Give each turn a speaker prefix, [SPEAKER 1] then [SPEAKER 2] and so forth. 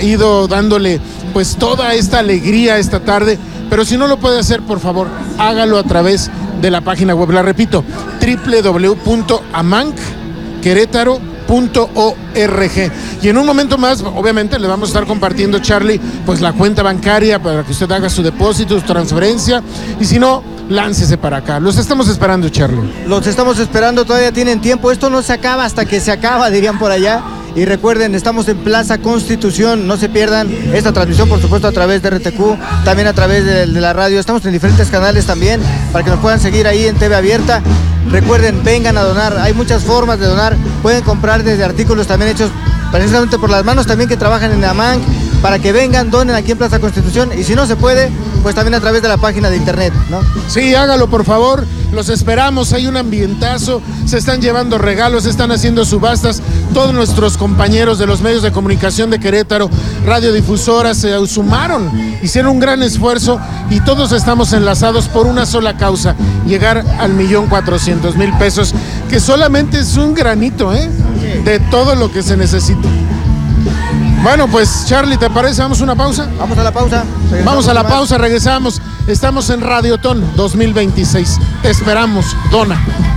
[SPEAKER 1] ido dándole pues toda esta alegría esta tarde, pero si no lo puede hacer, por favor, hágalo a través de la página web. La repito, www.amancquerétaro.org. Y en un momento más, obviamente, le vamos a estar compartiendo, Charlie, pues la cuenta bancaria para que usted haga su depósito, su transferencia, y si no, láncese para acá. Los estamos esperando, Charlie.
[SPEAKER 2] Los estamos esperando, todavía tienen tiempo. Esto no se acaba hasta que se acaba, dirían por allá. Y recuerden, estamos en Plaza Constitución, no se pierdan esta transmisión, por supuesto, a través de RTQ, también a través de la radio. Estamos en diferentes canales también, para que nos puedan seguir ahí en TV Abierta. Recuerden, vengan a donar, hay muchas formas de donar. Pueden comprar desde artículos también hechos precisamente por las manos también que trabajan en AMANC, para que vengan, donen aquí en Plaza Constitución, y si no se puede, pues también a través de la página de internet, ¿no?
[SPEAKER 1] Sí, hágalo por favor, los esperamos, hay un ambientazo, se están llevando regalos, se están haciendo subastas, todos nuestros compañeros de los medios de comunicación de Querétaro, radiodifusoras, se sumaron, hicieron un gran esfuerzo y todos estamos enlazados por una sola causa, llegar al 1,400,000 pesos, que solamente es un granito, de todo lo que se necesita. Bueno, pues Charlie, ¿te parece? ¿Vamos a una pausa?
[SPEAKER 2] Vamos a la pausa.
[SPEAKER 1] Vamos a la pausa, regresamos. Estamos en Radiotón 2026. Te esperamos, dona.